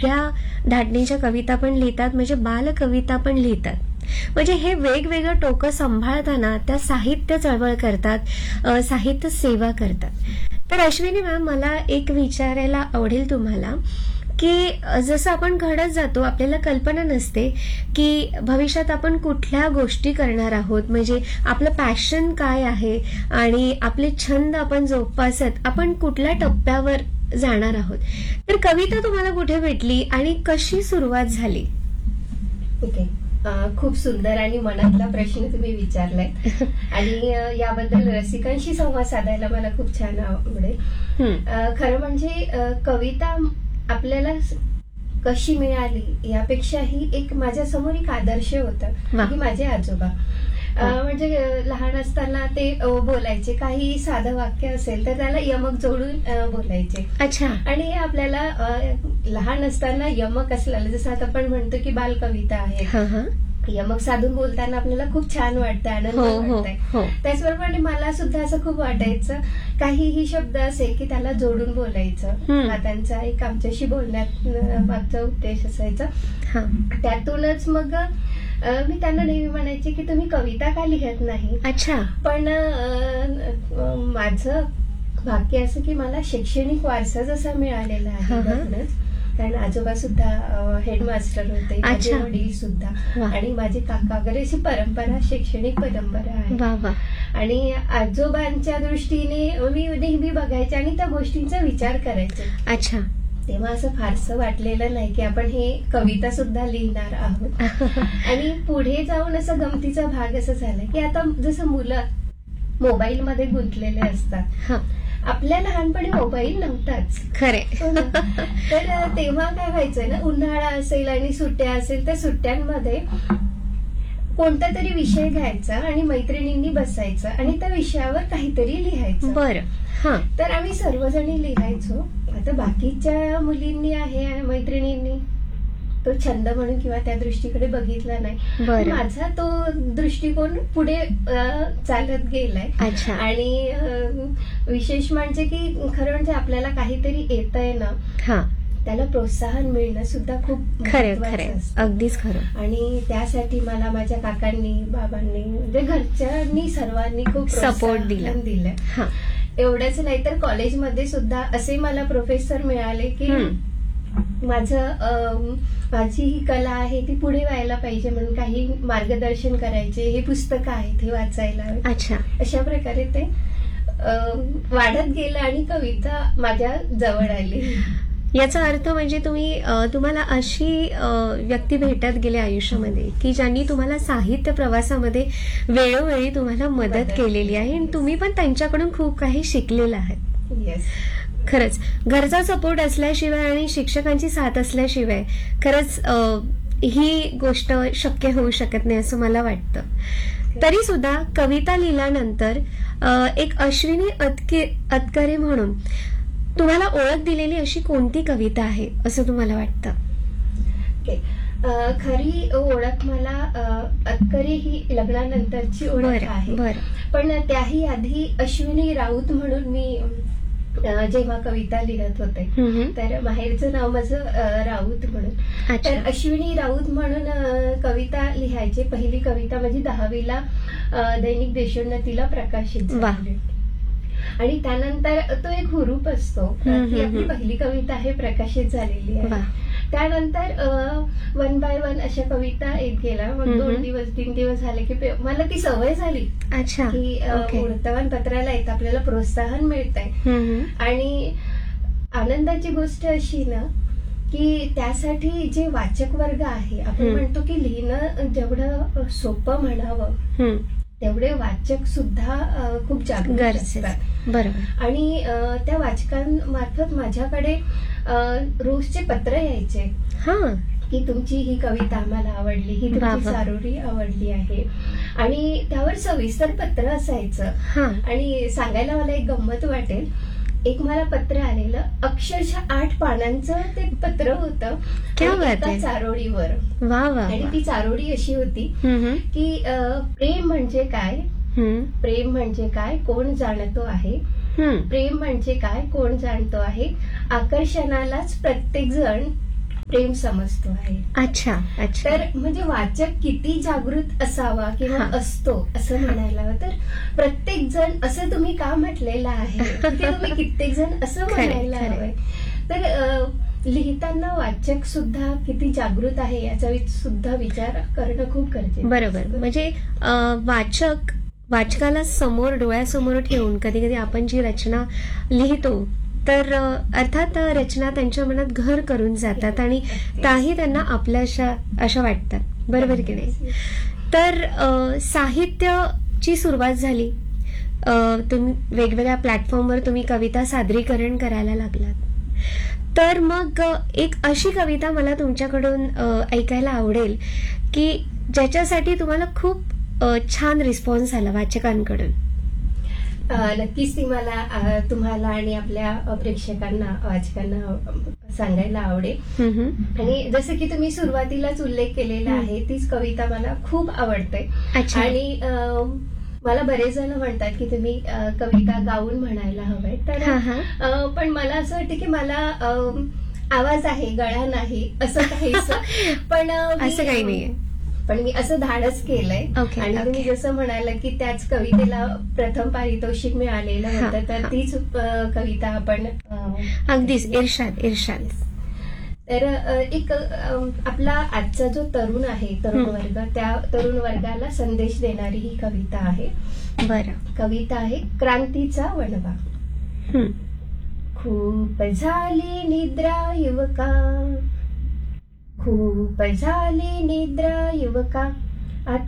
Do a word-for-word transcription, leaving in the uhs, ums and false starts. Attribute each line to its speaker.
Speaker 1: उघड्या धाटणीच्या कविता पण लिहितात, म्हणजे बालकविता पण लिहितात. म्हणजे हे वेगवेगळं टोकं सांभाळताना त्या साहित्य चळवळ करतात, अ, साहित्य सेवा करतात. तर अश्विनी मॅम, मला एक विचारायला आवडेल तुम्हाला की जसं आपण घडत जातो, आपल्याला कल्पना नसते की भविष्यात आपण कुठल्या गोष्टी करणार आहोत, म्हणजे आपलं पॅशन काय आहे आणि आपले छंद आपण जोपासत आपण कुठल्या टप्प्यावर जाणार आहोत. तर कविता तुम्हाला कुठे भेटली आणि कशी सुरुवात झाली?
Speaker 2: ओके, खूप सुंदर आणि मनातला प्रश्न तुम्ही विचारलाय आणि अ, याबद्दल रसिकांशी संवाद साधायला मला खूप छान आवडेल. अ, खरं म्हणजे अ, कविता आपल्याला कशी मिळाली यापेक्षाही एक माझ्या समोर एक आदर्श होता की माझे आजोबा. अ, म्हणजे अ, लहान असताना ते अ, बोलायचे, काही साधं वाक्य असेल तर त्याला यमक जोडून अ, बोलायचे.
Speaker 1: अच्छा.
Speaker 2: आणि आपल्याला अ, लहान असताना यमक असलेलं, जसं आता आपण म्हणतो की बालकविता आहे, यमक साधून बोलताना आपल्याला खूप छान वाटतं, आनंद वाटतंय. त्याचबरोबर मला सुद्धा असं खूप वाटायचं, काहीही शब्द असेल की त्याला जोडून बोलायचं. हा त्यांचा एक आमच्याशी बोलण्यात मागचा उद्देश असायचा. त्यातूनच मग मी त्यांना नेहमी म्हणायचे की तुम्ही कविता का लिहत नाही.
Speaker 1: अच्छा.
Speaker 2: पण माझं भाग्य असं की मला शैक्षणिक वारसा जसा मिळालेला आहे, कारण आजोबा सुद्धा हेडमास्टर होते, माझे वडील सुद्धा, आणि माझे काका वगैरे, अशी परंपरा, शैक्षणिक परंपरा आहे. आणि आजोबांच्या दृष्टीने मी नेहमी बघायचे आणि त्या गोष्टींचा विचार करायचे.
Speaker 1: अच्छा.
Speaker 2: तेव्हा असं फारसं वाटलेलं नाही की आपण हे कविता सुद्धा लिहिणार आहोत. आणि पुढे जाऊन असं गमतीचा भाग असं झाला की आता जसं मुलं मोबाईल मध्ये गुंतलेले असतात, आपल्या लहानपणी मोबाईल नव्हताच.
Speaker 1: खरे.
Speaker 2: तर तेव्हा काय व्हायचं ना, उन्हाळा असेल आणि सुट्ट्या असेल तर सुट्ट्यांमध्ये कोणता तरी विषय घ्यायचा आणि मैत्रिणींनी बसायचं आणि त्या विषयावर काहीतरी लिहायचं.
Speaker 1: बरं.
Speaker 2: तर आम्ही सर्वजणी लिहायचो. आता बाकीच्या मुलींनी आहे, मैत्रिणींनी तो छंद म्हणून किंवा त्या दृष्टीकडे बघितला नाही. माझा तो दृष्टिकोन पुढे चालत गेलाय. आणि विशेष म्हणजे की खरं म्हणजे आपल्याला काहीतरी येतंय ना, त्याला प्रोत्साहन मिळणं सुद्धा खूप
Speaker 1: खरं, अगदीच खरं.
Speaker 2: आणि त्यासाठी मला माझ्या काकांनी, बाबांनी, म्हणजे घरच्यांनी सर्वांनी खूप
Speaker 1: सपोर्ट दिला
Speaker 2: दिलाय. एवढंच नाही तर कॉलेजमध्ये सुद्धा असे मला प्रोफेसर मिळाले की माझं माझी ही कला आहे ती पुढे व्हायला पाहिजे म्हणून काही मार्गदर्शन करायचे, हे पुस्तक आहे ते वाचायला.
Speaker 1: अच्छा.
Speaker 2: अशा प्रकारे ते वाढत गेलं आणि कविता माझ्या जवळ आली.
Speaker 1: याचा अर्थ म्हणजे तुम्ही तुम्हाला अशी व्यक्ती भेटत गेले आयुष्यामध्ये की ज्यांनी तुम्हाला साहित्य प्रवासामध्ये वेळोवेळी तुम्हाला मदत केलेली आहे आणि तुम्ही पण त्यांच्याकडून खूप काही शिकलेलं आहे.
Speaker 2: येस.
Speaker 1: खरंच घरचा सपोर्ट असल्याशिवाय आणि शिक्षकांची साथ असल्याशिवाय खरंच ही गोष्ट शक्य होऊ शकत नाही असं मला वाटतं. तरी सुद्धा कविता लिहिल्यानंतर एक अश्विनी अतके अतकरे म्हणून तुम्हाला ओळख दिलेली अशी कोणती कविता आहे असं तुम्हाला वाटतं?
Speaker 2: खरी ओळख मला अतकरे ही लग्नानंतरची ओळख आहे, पण त्याही आधी अश्विनी राऊत म्हणून मी जेव्हा कविता लिहत होते तर माहेरचं नाव माझं राऊत म्हणून, तर अश्विनी राऊत म्हणून कविता लिहायचे. पहिली कविता माझी दहावीला दैनिक देशोन्नतीला प्रकाशित झाली आणि त्यानंतर तो एक हुरूप असतो की आपली पहिली कविता आहे प्रकाशित झालेली आहे. त्यानंतर वन बाय वन अशा कविता येत गेल्या. मग दोन दिवस तीन दिवस झाले की मला ती सवय झाली की वर्तमानपत्राला येत आपल्याला प्रोत्साहन मिळतंय. आणि आनंदाची गोष्ट अशी ना की त्यासाठी जे वाचक वर्ग आहे, आपण म्हणतो की लिहिणं जेवढं सोपं म्हणावं तेवढे वाचक सुद्धा खूप जागरूक असतात.
Speaker 1: बरोबर.
Speaker 2: आणि त्या वाचकांमार्फत माझ्याकडे रोजचे पत्र यायचे की तुमची ही कविता आम्हाला आवडली, ही तुमची चारोळी आवडली आहे. आणि त्यावर सविस्तर पत्र असायचं. आणि सांगायला मला एक गंमत वाटेल, एक मला पत्र आलेलं अक्षरशः आठ पानांचं ते पत्र होतं एका चारोळीवर. आणि ती चारोळी अशी होती की प्रेम म्हणजे काय, प्रेम म्हणजे काय कोण जाणतो आहे, प्रेम म्हणजे काय कोण जाणतो आहे, आकर्षणालाच प्रत्येक जण प्रेम समजतो आहे.
Speaker 1: अच्छा अच्छा.
Speaker 2: तर म्हणजे वाचक किती जागृत असावा किंवा
Speaker 1: हा.
Speaker 2: असतो असं म्हणायला हवं. तर प्रत्येक जण असं तुम्ही का म्हटलेलं आहे ते तुम्ही कित्येक जण असं
Speaker 1: खरंय,
Speaker 2: म्हणायला
Speaker 1: खरंय.
Speaker 2: हवंय. तर अ, लिहिताना वाचक सुद्धा किती जागृत आहे याचा वि- सुद्धा विचार करणं खूप गरजेचं आहे.
Speaker 1: बरोबर. म्हणजे अ, वाचक वाचकाला समोर डोळ्यासमोर ठेवून कधी कधी आपण जी रचना लिहितो तर अ, अर्थात अ, रचना त्यांच्या मनात घर करून जातात आणि त्याही त्यांना आपल्याशा अशा वाटतात. बरोबर की नाही. तर अ, साहित्याची सुरुवात झाली. अ, तुम्ही वेगवेगळ्या प्लॅटफॉर्मवर तुम्ही कविता सादरीकरण करायला लागलात. तर मग अ, एक अशी कविता मला तुमच्याकडून अ, ऐकायला आवडेल की ज्याच्यासाठी तुम्हाला खूप अ, छान रिस्पॉन्स आला वाचकांकडून.
Speaker 2: अ, नक्कीच ती मला अ, तुम्हाला आणि आपल्या अ, प्रेक्षकांना वाचकांना अ, सांगायला आवडेल.
Speaker 1: हम्म, हम्म.
Speaker 2: आणि जसं की तुम्ही सुरुवातीलाच उल्लेख केलेला
Speaker 1: हम्म.
Speaker 2: आहे तीच कविता मला खूप आवडते.
Speaker 1: अच्छा.
Speaker 2: आणि अ, मला बरेच जण म्हणतात की तुम्ही अ, कविता गाऊन म्हणायला हवंय. तर
Speaker 1: हा, हा.
Speaker 2: अ, पण मला असं वाटतं की मला अ, आवाज आहे, गळा नाही असं काहीच. पण अ, मी-
Speaker 1: असं काही नाहीये.
Speaker 2: पण मी असं धाडस केलंय.
Speaker 1: ओके,
Speaker 2: आणि तुम्ही
Speaker 1: ओके.
Speaker 2: जसं म्हणाला की त्याच कवितेला प्रथम पारितोषिक मिळालेलं
Speaker 1: हा,
Speaker 2: होतं तर
Speaker 1: हा.
Speaker 2: तीच अ, कविता आपण अ,
Speaker 1: अगदीच. इर्शाद इर्शाद.
Speaker 2: तर अ, एक अ, आपला आजचा जो तरुण आहे, तरुण
Speaker 1: हं.
Speaker 2: वर्ग, त्या तरुण वर्गाला संदेश देणारी ही कविता आहे.
Speaker 1: बरं.
Speaker 2: कविता आहे क्रांतीचा वणवा.
Speaker 1: हम्म.
Speaker 2: खूप झाली निद्रा युवका, खूप झाली निद्रा युवका,